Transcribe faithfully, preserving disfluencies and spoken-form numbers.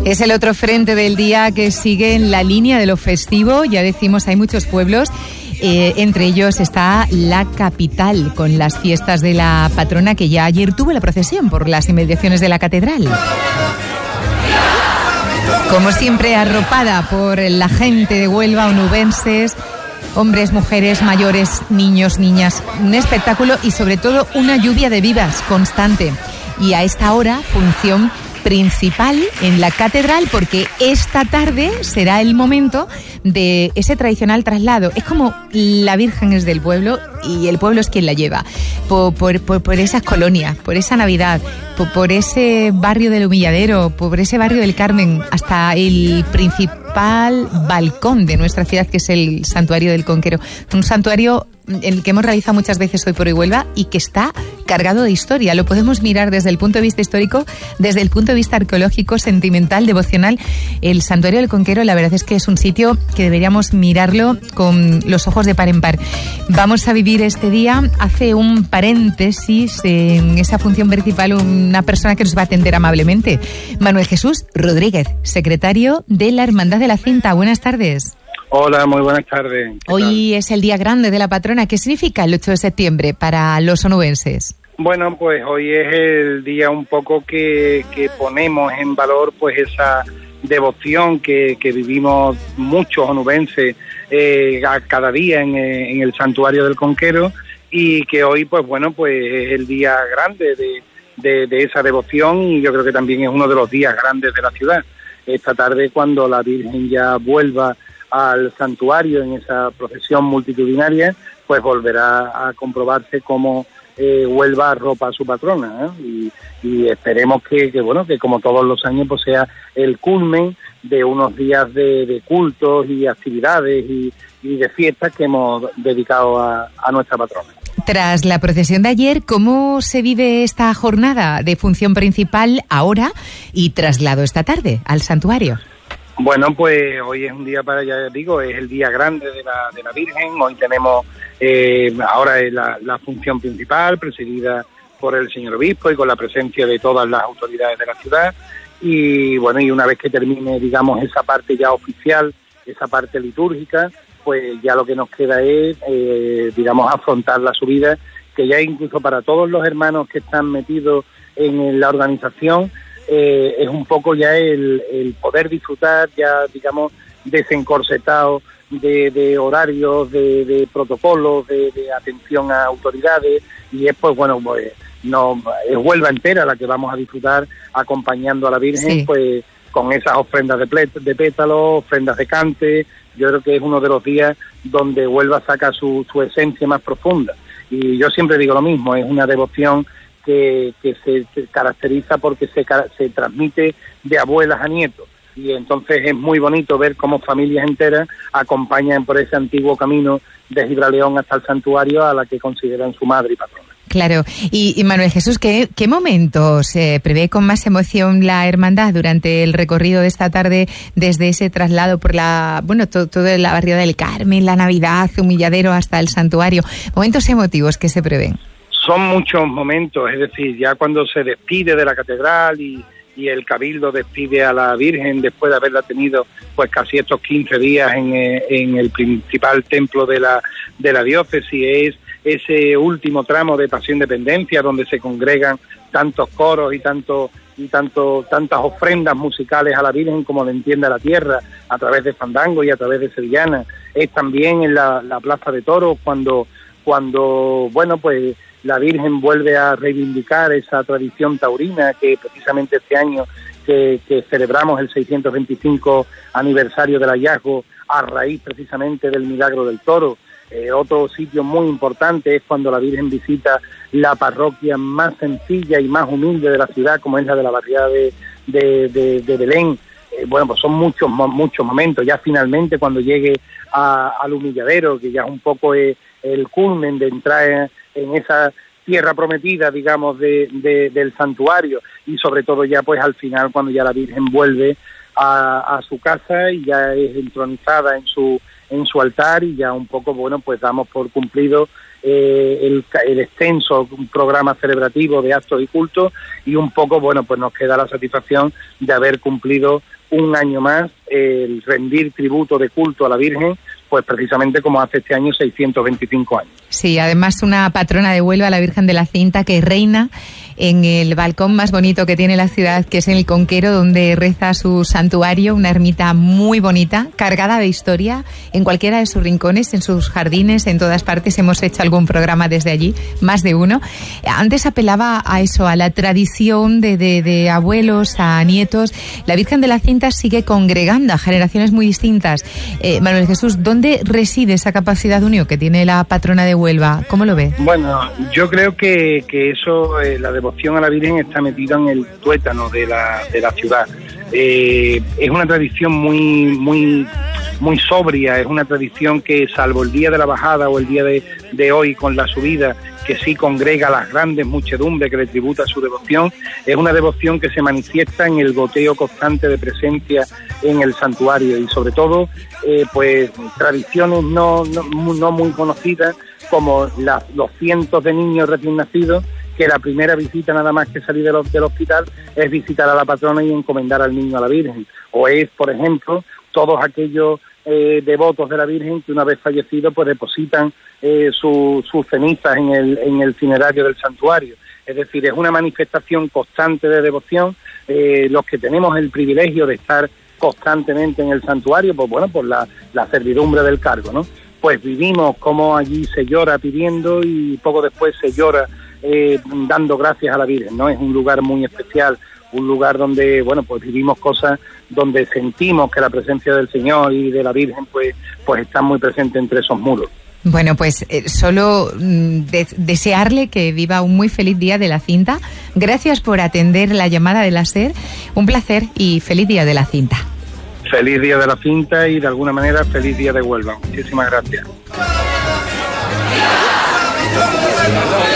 Es el otro frente del día que sigue en la línea de lo festivo. Ya decimos, hay muchos pueblos. Eh, entre ellos está la capital, con las fiestas de la patrona, que ya ayer tuvo la procesión por las inmediaciones de la catedral. Como siempre, arropada por la gente de Huelva, onubenses, hombres, mujeres, mayores, niños, niñas. Un espectáculo y sobre todo una lluvia de vivas constante. Y a esta hora, función principal en la catedral, porque esta tarde será el momento de ese tradicional traslado. Es como la Virgen es del pueblo y el pueblo es quien la lleva por, por, por, por esas colonias, por esa Navidad, por, por ese barrio del Humilladero, por ese barrio del Carmen, hasta el principal balcón de nuestra ciudad, que es el Santuario del Conquero. Un santuario en el que hemos realizado muchas veces Hoy por Hoy Huelva y que está cargado de historia. Lo podemos mirar desde el punto de vista histórico, desde el punto de vista arqueológico, sentimental, devocional. El Santuario del Conquero, la verdad es que es un sitio que deberíamos mirarlo con los ojos de par en par. Vamos a vivir este día. Hace un paréntesis en esa función principal una persona que nos va a atender amablemente, Manuel Jesús Rodríguez, secretario de la Hermandad de la Cinta. Buenas tardes. Hola, muy buenas tardes. Hoy tal? Es el día grande de la patrona. ¿Qué significa el ocho de septiembre para los onubenses? Bueno, pues hoy es el día un poco que, que ponemos en valor pues esa devoción que, que vivimos muchos onubenses eh, cada día en, en el Santuario del Conquero, y que hoy pues bueno pues es el día grande de, de, de esa devoción, y yo creo que también es uno de los días grandes de la ciudad. Esta tarde, cuando la Virgen ya vuelva al santuario en esa procesión multitudinaria, pues volverá a comprobarse cómo eh, Huelva arropa a su patrona, ¿eh? y, y esperemos que, que bueno que como todos los años pues sea el culmen de unos días de, de cultos y actividades y, y de fiestas que hemos dedicado a, a nuestra patrona. Tras la procesión de ayer, ¿cómo se vive esta jornada de función principal ahora y traslado esta tarde al santuario? Bueno, pues hoy es un día para, ya digo, es el día grande de la, de la Virgen. Hoy tenemos, eh, ahora es la, la función principal, presidida por el señor obispo y con la presencia de todas las autoridades de la ciudad. Y bueno, y una vez que termine, digamos, esa parte ya oficial, esa parte litúrgica, pues ya lo que nos queda es, eh, digamos, afrontar la subida, que ya incluso para todos los hermanos que están metidos en la organización, Eh, es un poco ya el, el poder disfrutar ya, digamos, desencorsetado de, de horarios, de, de protocolos, de, de atención a autoridades, y es pues bueno, pues no es Huelva entera la que vamos a disfrutar acompañando a la Virgen, sí, pues con esas ofrendas de, plet, de pétalos, ofrendas de cante. Yo creo que es uno de los días donde Huelva saca su, su esencia más profunda, y yo siempre digo lo mismo, es una devoción Que, que se caracteriza porque se, se transmite de abuelas a nietos, y entonces es muy bonito ver cómo familias enteras acompañan por ese antiguo camino de Gibraleón hasta el santuario a la que consideran su madre y patrona. Claro, y, y Manuel Jesús, ¿qué, qué momentos se eh, prevé con más emoción la hermandad durante el recorrido de esta tarde, desde ese traslado por la, bueno, todo, todo el barrio del Carmen, la Navidad, Humilladero hasta el santuario? Momentos emotivos que se prevén. Son muchos momentos, es decir, ya cuando se despide de la catedral y, y el cabildo despide a la Virgen después de haberla tenido pues casi estos quince días en, en el principal templo de la de la diócesis, es ese último tramo de Pasión de Pendencia donde se congregan tantos coros y tanto y tanto tantas ofrendas musicales a la Virgen como le entiende a la tierra, a través de fandango y a través de sevillana. Es también en la, la Plaza de Toros cuando cuando bueno pues la Virgen vuelve a reivindicar esa tradición taurina que precisamente este año que, que celebramos el seiscientos veinticinco aniversario del hallazgo a raíz precisamente del milagro del toro. Eh, otro sitio muy importante es cuando la Virgen visita la parroquia más sencilla y más humilde de la ciudad, como es la de la barriada de, de, de, de Belén. Eh, bueno, pues son muchos muchos momentos. Ya finalmente cuando llegue a, al Humilladero, que ya es un poco eh, el culmen de entrar en, en esa tierra prometida, digamos, de, de, del santuario, y sobre todo ya pues al final cuando ya la Virgen vuelve a, a su casa y ya es entronizada en su en su altar, y ya un poco, bueno, pues damos por cumplido eh, el, el extenso programa celebrativo de actos y cultos, y un poco, bueno, pues nos queda la satisfacción de haber cumplido un año más eh, el rendir tributo de culto a la Virgen, pues precisamente como hace este año seiscientos veinticinco años. Sí, además una patrona de Huelva, la Virgen de la Cinta, que reina en el balcón más bonito que tiene la ciudad, que es en el Conquero, donde reza su santuario, una ermita muy bonita, cargada de historia, en cualquiera de sus rincones, en sus jardines, en todas partes. Hemos hecho algún programa desde allí, más de uno. Antes apelaba a eso, a la tradición de, de, de abuelos a nietos. La Virgen de la Cinta sigue congregando a generaciones muy distintas. Eh, Manuel Jesús, ¿dónde reside esa capacidad de unión que tiene la patrona de Huelva? ¿Cómo lo ve? Bueno, yo creo que, que eso, eh, la devoción a la Virgen está metida en el tuétano de la, de la ciudad. Eh, es una tradición muy, muy, muy sobria, es una tradición que, salvo el día de la bajada o el día de, de hoy con la subida, que sí congrega a las grandes muchedumbres que le tributa su devoción, es una devoción que se manifiesta en el goteo constante de presencia en el santuario, y sobre todo eh, pues tradiciones no, no, no muy conocidas, como la, los cientos de niños recién nacidos, que la primera visita, nada más que salir del, del hospital, es visitar a la patrona y encomendar al niño a la Virgen. O es, por ejemplo, todos aquellos eh, devotos de la Virgen que una vez fallecido pues depositan eh, su, sus cenizas en el, en el cinerario del santuario. Es decir, es una manifestación constante de devoción. Eh, los que tenemos el privilegio de estar constantemente en el santuario, pues bueno, por la, la servidumbre del cargo, ¿no? Pues vivimos como allí se llora pidiendo y poco después se llora eh, dando gracias a la Virgen, ¿no? Es un lugar muy especial, un lugar donde, bueno, pues vivimos cosas donde sentimos que la presencia del Señor y de la Virgen pues, pues están muy presentes entre esos muros. Bueno, pues eh, solo mm, de- desearle que viva un muy feliz día de la Cinta. Gracias por atender la llamada de la SER. Un placer y feliz día de la Cinta. Feliz día de la Cinta y de alguna manera feliz día de Huelva. Muchísimas gracias.